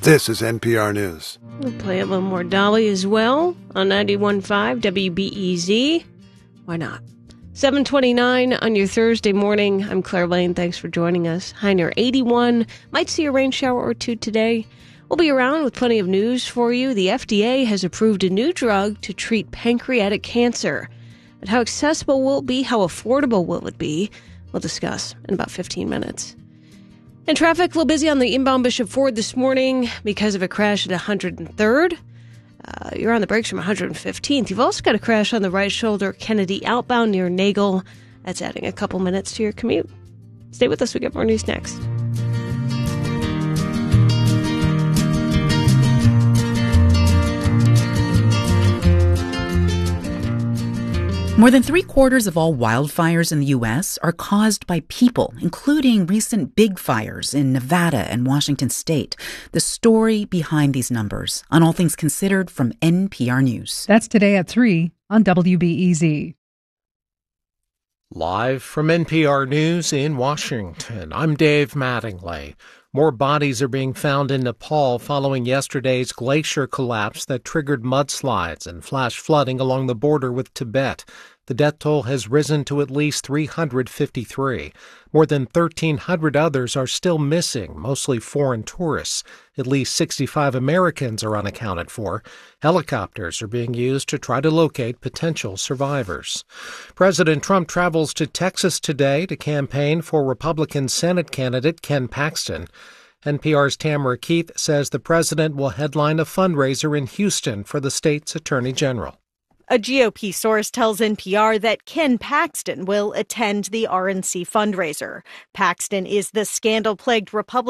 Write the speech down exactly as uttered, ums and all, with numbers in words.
This is N P R News. We'll play a little more Dolly as well on ninety-one point five W B E Z. Why not? seven twenty-nine on your Thursday morning. I'm Claire Lane. Thanks for joining us. High near eighty-one. Might see a rain shower or two today. We'll be around with plenty of news for you. The F D A has approved a new drug to treat pancreatic cancer. But how accessible will it be? How affordable will it be? We'll discuss in about fifteen minutes. And traffic a little busy on the inbound Bishop Ford this morning because of a crash at one hundred third. Uh, you're on the brakes from one hundred fifteenth. You've also got a crash on the right shoulder, Kennedy outbound near Nagel. That's adding a couple minutes to your commute. Stay with us. We get more news next. More than three quarters of all wildfires in the U S are caused by people, including recent big fires in Nevada and Washington state. The story behind these numbers on All Things Considered from N P R News. That's today at three on W B E Z. Live from N P R News in Washington, I'm Dave Mattingly. More bodies are being found in Nepal following yesterday's glacier collapse that triggered mudslides and flash flooding along the border with Tibet. The death toll has risen to at least three hundred fifty-three. More than thirteen hundred others are still missing, mostly foreign tourists. At least sixty-five Americans are unaccounted for. Helicopters are being used to try to locate potential survivors. President Trump travels to Texas today to campaign for Republican Senate candidate Ken Paxton. N P R's Tamara Keith says the president will headline a fundraiser in Houston for the state's attorney general. A G O P source tells N P R that Ken Paxton will attend the R N C fundraiser. Paxton is the scandal-plagued Republican